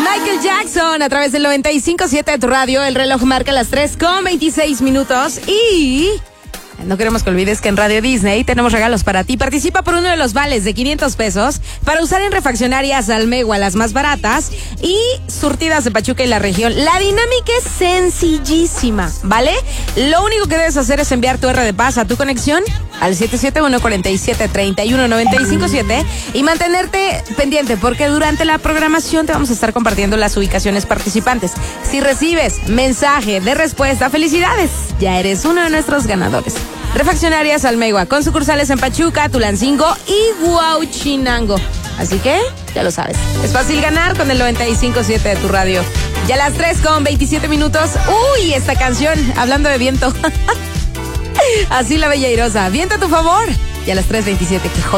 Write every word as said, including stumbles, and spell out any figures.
Michael Jackson a través del noventa y cinco punto siete de tu radio. El reloj marca las tres con veintiséis minutos y... no queremos que olvides que en Radio Disney tenemos regalos para ti. Participa por uno de los vales de quinientos pesos para usar en refaccionarias Almegua, las más baratas, y surtidas de Pachuca y la región. La dinámica es sencillísima, ¿vale? Lo único que debes hacer es enviar tu R de paz a tu conexión al siete siete uno, cuatro siete, tres uno, nueve cinco siete y mantenerte pendiente porque durante la programación te vamos a estar compartiendo las ubicaciones participantes. Si recibes mensaje de respuesta, felicidades, ya eres uno de nuestros ganadores. Refaccionarias Almegua, con sucursales en Pachuca, Tulancingo y Huauchinango. Así que, ya lo sabes, es fácil ganar con el noventa y cinco punto siete de tu radio. Ya a las tres con veintisiete minutos. Uy, esta canción, hablando de viento. Así la bella airosa. Viento a tu favor. Y a las tres veintisiete, qué joya.